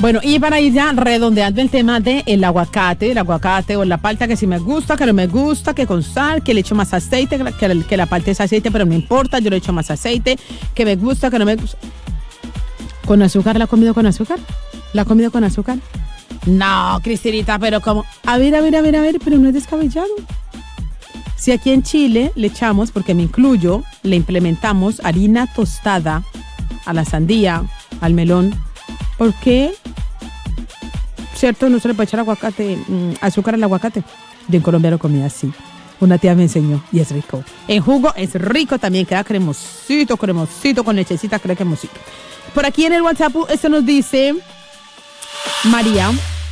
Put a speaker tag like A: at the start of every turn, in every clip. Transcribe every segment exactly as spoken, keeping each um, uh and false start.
A: Bueno, y para ir ya redondeando el tema del aguacate, el aguacate o la palta, que si me gusta, que no me gusta, que con sal, que le echo más aceite, que la, que la, que la palta es aceite, pero no importa, yo le echo más aceite, que me gusta, que no me gusta. ¿Con azúcar la ha comido con azúcar? ¿La ha comido con azúcar? No, Cristinita, pero como... A ver, a ver, a ver, a ver, pero no es descabellado. Si aquí en Chile le echamos, porque me incluyo, le implementamos harina tostada a la sandía, al melón, ¿por qué? ¿Cierto? No se le puede echar aguacate, azúcar al aguacate. Yo en Colombia lo comía así. Una tía me enseñó y es rico. En jugo es rico también, queda cremosito, cremosito, con lechecita, queda cremosito. Por aquí en el WhatsApp, esto nos dice María.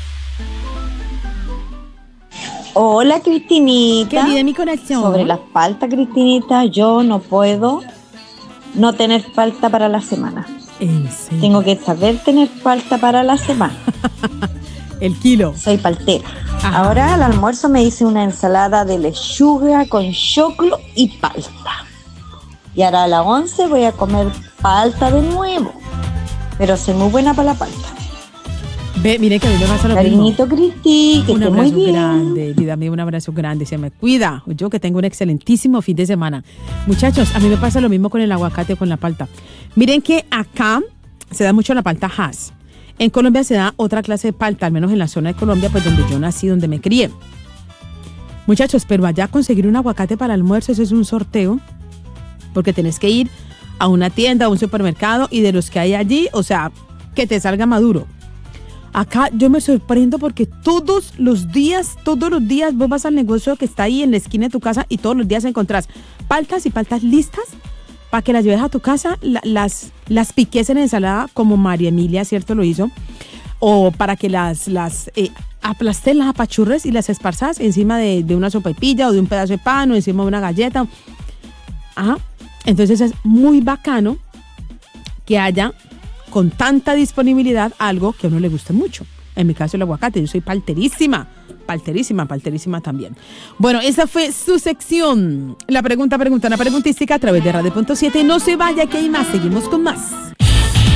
B: Hola, Cristinita.
A: Querida, mi corazón.
B: Sobre las paltas, Cristinita, yo no puedo no tener palta para la semana.
A: ¿En serio?
B: Tengo que saber tener palta para la semana.
A: El kilo.
B: Soy paltera.
A: Ajá.
B: Ahora al almuerzo me hice una ensalada de lechuga con choclo y palta. Y ahora a las once voy a comer palta de nuevo. Pero soy muy buena para la palta.
A: Ve, mire que a mí me pasa lo
B: Cariñito,
A: mismo.
B: Cristi, que
A: Un
B: esté muy
A: abrazo
B: bien.
A: grande, vida mía, un abrazo grande. Se me cuida. Yo que tengo un excelentísimo fin de semana. Muchachos, a mí me pasa lo mismo con el aguacate, con la palta. Miren que acá se da mucho la palta Hass. En Colombia se da otra clase de palta, al menos en la zona de Colombia, pues donde yo nací, donde me crié. Muchachos, pero allá conseguir un aguacate para almuerzo, eso es un sorteo, porque tenés que ir a una tienda, a un supermercado, y de los que hay allí, o sea, que te salga maduro. Acá yo me sorprendo porque todos los días, todos los días vos vas al negocio que está ahí en la esquina de tu casa y todos los días encontrás paltas y paltas listas para que las lleves a tu casa, la, las, las piques en ensalada como María Emilia, ¿cierto? Lo hizo. O para que las, las eh, aplastes, las apachurres y las esparzas encima de, de una sopaipilla o de un pedazo de pan o encima de una galleta. Ajá. Entonces es muy bacano que haya con tanta disponibilidad algo que a uno le guste mucho. En mi caso el aguacate, yo soy palterísima, palterísima, palterísima también. Bueno, esa fue su sección. La pregunta, pregunta, una preguntística a través de Radio Punto siete. No se vaya, que hay más, seguimos con más.